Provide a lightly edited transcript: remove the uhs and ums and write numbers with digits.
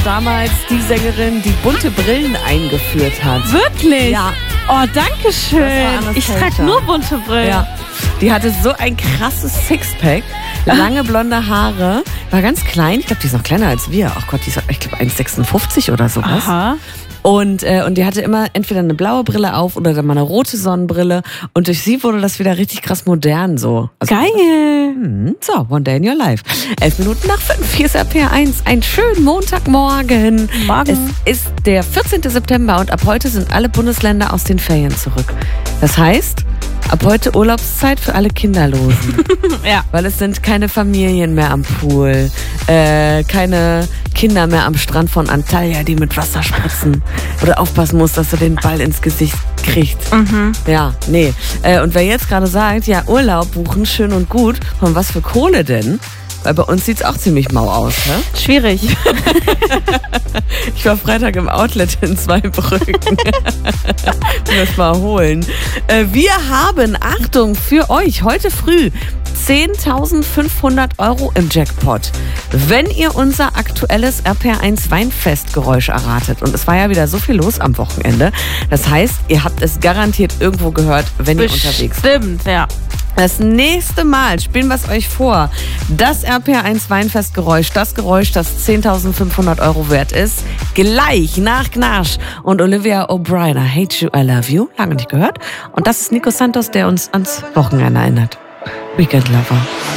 damals die Sängerin, die bunte Brillen eingeführt hat. Wirklich? Ja. Oh, danke schön. Ich Anastasia. trage nur bunte Brillen. Ja. Die hatte so ein krasses Sixpack, lange blonde Haare, war ganz klein. Ich glaube, die ist noch kleiner als wir. Ach Gott, die ist, ich glaube, 1,56 oder sowas. Aha. Und die hatte immer entweder eine blaue Brille auf oder dann mal eine rote Sonnenbrille. Und durch sie wurde das wieder richtig krass modern so. Also, Geil. so, One Day in Your Life. 11 Minuten nach 5, hier ist RPR1. Einen schönen Montagmorgen. Morgen. Es ist der 14. September und ab heute sind alle Bundesländer aus den Ferien zurück. Das heißt, ab heute Urlaubszeit für alle Kinderlosen. Ja. Weil es sind keine Familien mehr am Pool, keine Kinder mehr am Strand von Antalya, die mit Wasser spritzen. Oder aufpassen muss, dass er den Ball ins Gesicht kriegt. Ja, nee. Und wer jetzt gerade sagt, ja, Urlaub buchen, schön und gut, von was für Kohle denn? Weil bei uns sieht's auch ziemlich mau aus, ne? Schwierig. Ich war Freitag im Outlet in Zweibrücken. Das mal holen. Wir haben, Achtung, für euch heute früh 10.500 € im Jackpot. Wenn ihr unser aktuelles RPR1 Weinfestgeräusch erratet. Und es war ja wieder so viel los am Wochenende. Das heißt, ihr habt es garantiert irgendwo gehört, wenn ihr unterwegs seid. Stimmt, ja. Das nächste Mal spielen wir es euch vor. Das RPR1 Weinfestgeräusch, das Geräusch, das 10.500 € wert ist. Gleich nach Gnarsch und Olivia O'Brien. I hate you, I love you. Lange nicht gehört. Und das ist Nico Santos, der uns ans Wochenende erinnert. Weekend Lover.